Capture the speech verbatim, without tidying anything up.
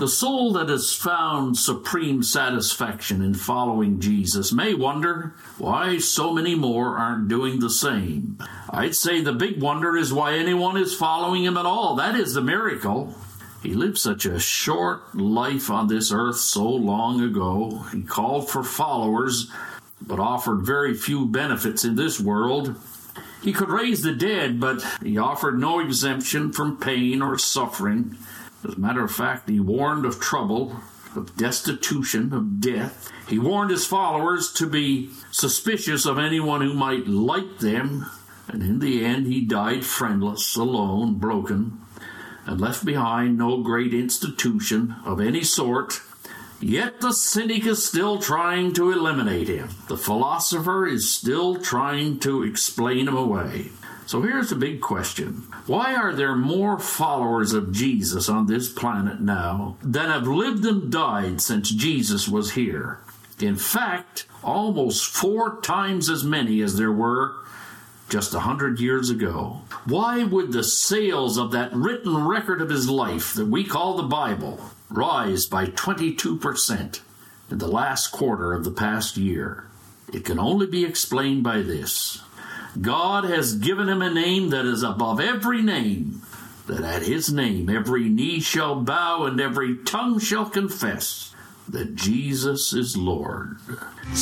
The soul that has found supreme satisfaction in following Jesus may wonder why so many more aren't doing the same. I'd say the big wonder is why anyone is following him at all. That is the miracle. He lived such a short life on this earth so long ago. He called for followers, but offered very few benefits in this world. He could raise the dead, but he offered no exemption from pain or suffering. As a matter of fact, he warned of trouble, of destitution, of death. He warned his followers to be suspicious of anyone who might like them, and in the end he died friendless, alone, broken, and left behind no great institution of any sort. Yet the cynic is still trying to eliminate him. The philosopher is still trying to explain him away. So here's the big question. Why are there more followers of Jesus on this planet now than have lived and died since Jesus was here? In fact, almost four times as many as there were just a hundred years ago. Why would the sales of that written record of his life that we call the Bible rise by twenty-two percent in the last quarter of the past year? It can only be explained by this. God has given him a name that is above every name, that at his name every knee shall bow and every tongue shall confess that Jesus is Lord.